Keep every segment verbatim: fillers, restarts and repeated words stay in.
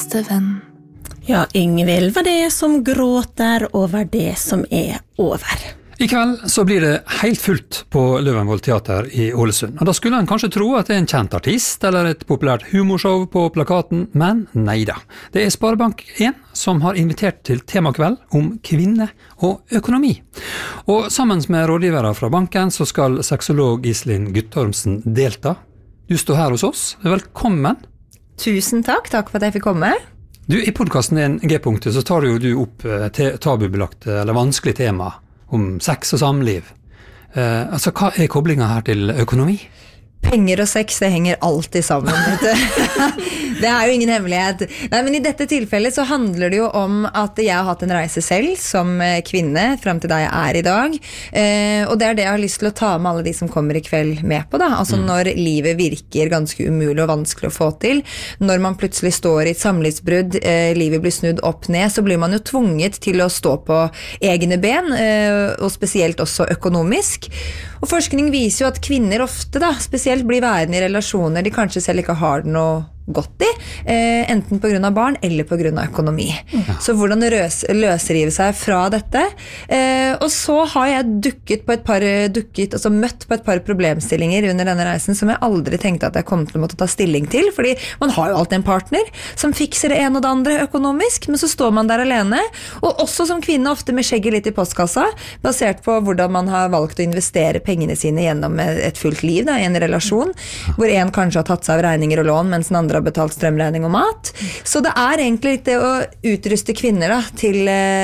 beste venn. Ja, Ingvild, hva det er som gråter over det som er over? I kveld så blir det helt fullt på Løvenvoll Teater i Ålesund. Og da skulle en kanskje tro at det er en kjent artist eller et populært humorshow på plakaten, men neida. Det er Sparebank en som har invitert til temakveld om kvinne og økonomi. Og sammen med rådgivere fra banken så skal sexolog Iselin Guttormsen delta. Du står her hos oss. Velkommen. Tusen takk, takk for at jeg fikk komme. Du, I podcasten din G-punktet så tar jo du opp te- tabubelagte eller vanskelige tema om sex og samliv. Eh, altså, hva er koblingen her til økonomi? Penger og sex, det henger alltid sammen. Det er jo ingen hemmelighet. Nei, men i dette tilfellet så handler det jo om at jeg har hatt en reise selv som kvinne, frem til der jeg er i dag. Eh, og det er det jeg har lyst til å ta med alle de som kommer i kveld med på, da. Altså mm. når livet virker ganske umulig og vanskelig å få til, når man plutselig står i et samlivsbrudd, eh, livet blir snudd opp ned, så blir man jo tvunget til å stå på egne ben, eh, og spesielt også økonomisk. Og forskning viser jo at kvinner ofte da, spesielt blir værende i relasjoner de kanskje selv ikke har det noe godt i, eh, enten på grunn av barn eller på grunn av økonomi. Ja. Så hvordan løs, løsrive seg fra dette. Eh, og så har jeg dukket på et par, dukket, altså møtt på et par problemstillinger under denne reisen som jeg aldri tenkte at jeg kom til å måtte ta stilling til, fordi man har jo alltid en partner som fikser det ene og det andre økonomisk, men så står man der alene, og også som kvinne ofte med skjegget litt i postkassa, basert på hvordan man har valgt å investere pengene sine gjennom et fullt liv da, i en relasjon, hvor en kanskje har tatt seg av regninger og lån, mens den andre har betalt strømregning og mat. Så det er egentlig litt det å utruste kvinner da, til,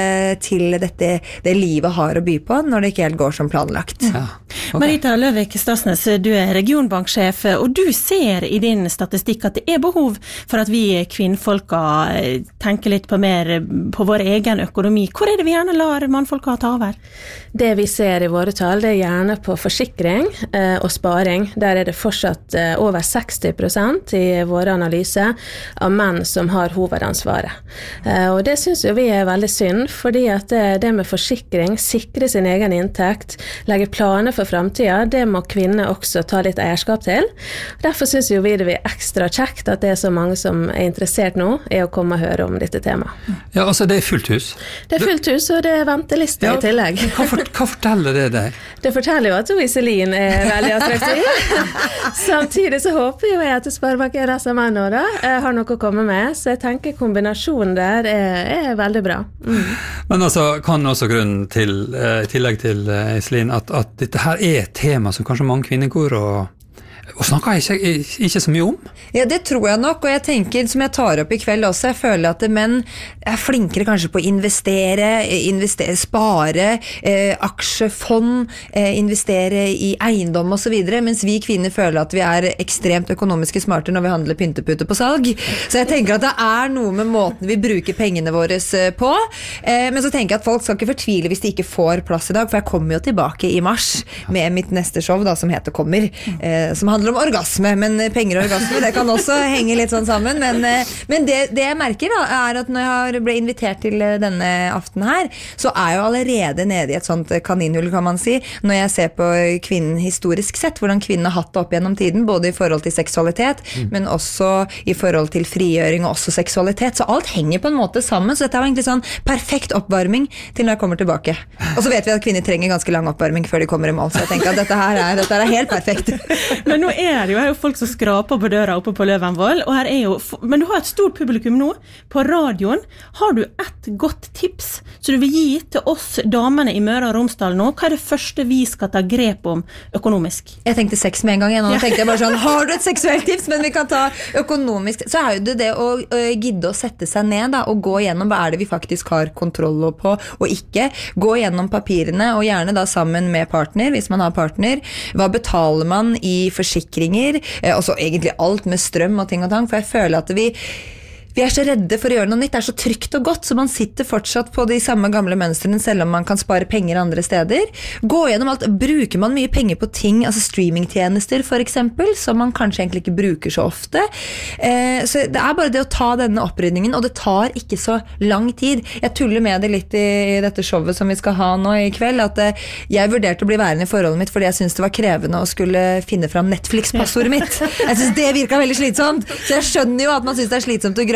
til dette, det livet har å by på, når det ikke helt går som planlagt. Ja. Okay. Marita Løvik Stasnes, du er regionbanksjef, og du ser i din statistikk at det er behov for at vi kvinnfolka tenker litt på mer på vår egen økonomi. Hvor er det vi gjerne lar mannfolka ta over? Det vi ser i våre tall, det er gjerne på forsikring eh, og sparing. Der er det fortsatt eh, over seksti prosent i våre analyse av menn som har hovedansvaret. Eh, og det synes jo vi er veldig synd, fordi at det, det med forsikring, sikre sin egen inntekt, legge planer for fremtiden, det må kvinner også ta litt eierskap til. Derfor synes jo vi det er ekstra kjekt at det er så mange som er interessert nå i å komme og høre om dette temaet. Ja, altså det er fullt hus. Det er fullt hus, og det er venteliste ja, i tillegg. Hva, for, hva forteller det deg? Det forteller jo at Iselin er veldig attraktiv. Samtidig så håper jo jeg at Sparebank en S M N nå da, har noe å komme med, så jeg tenker kombinasjonen der er, er veldig bra. Mm. Men altså, kan også grunnen til, i tillegg til Iselin, at, at dette her er et tema som kanskje mange kvinner går og Og snakker jeg ikke, ikke så mye om? Ja, det tror jeg nok, og jeg tenker, som jeg tar opp i kveld også, jeg føler at menn er flinkere kanskje på å investere, investere spare, eh, aksjefond, eh, investere i eiendom og så videre, mens vi kvinner føler at vi er ekstremt økonomiske smarte når vi handler pynteputer på salg. Så jeg tenker at det er noe med måten vi bruker pengene våre på, eh, men så tenker jeg at folk skal ikke fortvile hvis de ikke får plass i dag, for jeg kommer jo tilbake i mars med mitt neste show da, som heter Kommer, eh, som handler om orgasme, men penger og orgasme, det kan også henge litt sånn sammen, men, men det, det jeg merker da, er at når jeg ble invitert til denne aften her, så er jeg jo allerede nede i et sånt kaninhull, kan man si, når jeg ser på kvinnen historisk sett, hvordan kvinnen har hatt det opp gjennom tiden, både i forhold til seksualitet, mm. men også i forhold til frigjøring og også seksualitet, så alt henger på en måte sammen, så dette er egentlig sånn perfekt oppvarming til når jeg kommer tilbake. Og så vet vi at kvinner trenger ganske lang oppvarming før de kommer i mål, så jeg tenker at dette her er, dette her er helt perfekt. Men nå er det jo, er jo folk som skraper på døra oppe på Løvenvoll, og her er jo, men du har et stort publikum nå, på radioen. Har du et godt tips som du vil gi til oss damene i Møre og Romsdal nå? Hva er det første vi skal ta grep om økonomisk? Jeg tenkte sex med en gang igjen, og nå tenkte jeg bare sånn, har du et seksuelt tips, men vi kan ta økonomisk, så er jo det det å uh, gidde å sette seg ned da, og gå gjennom hva er det vi faktisk har kontroll på, og ikke. Gå gjennom papirene, og gjerne da sammen med partner, hvis man har partner. Hva betaler man i forsikringer, og så egentlig alt med strøm og ting og tang, for jeg føler at vi Vi er så redde for å gjøre noe nytt, det er så trygt og godt, så man sitter fortsatt på de samme gamle mønstrene, selv om man kan spare penger andre steder. Gå gjennom alt, bruker man mye penger på ting, altså streamingtjenester for eksempel, som man kanskje egentlig ikke bruker så ofte. Eh, så det er bare det å ta denne opprydningen, og det tar ikke så lang tid. Jeg tuller med det litt i, i dette showet som vi skal ha nå i kveld, at eh, jeg vurderte å bli værende i forholdet mitt, fordi jeg synes det var krevende å skulle finne fram Netflix-passordet mitt. Jeg synes det virket veldig slitsomt, så jeg skjønner jo at man synes det er slitsomt å grave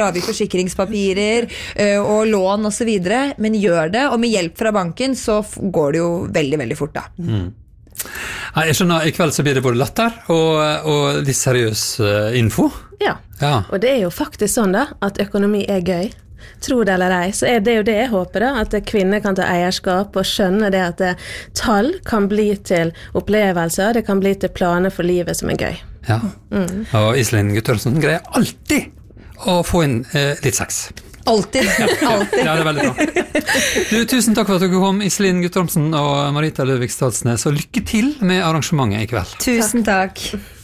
avvik forsikringspapirer og lån og så videre, men gjør det, og med hjelp fra banken så går det jo veldig, veldig fort da. Mm. Jeg skjønner, i kveld så blir det både latter og, og litt seriøs info. Ja. ja, og det er jo faktisk sånn da, at økonomi er gøy. Tro det eller ei, så er det jo det jeg håper da, at kvinner kan ta eierskap og skjønne det at det, tall kan bli til opplevelser, det kan bli til planer for livet som er gøy. Ja, mm. og Iselin Guttormsen greier alltid å få inn eh, litt sex. Alltid, alltid. Ja, det er veldig bra. Du, tusen takk for at dere kom, Iselin Guttormsen og Marita Løvik Stadsnes, og lykke til med arrangementet i kveld. Tusen takk.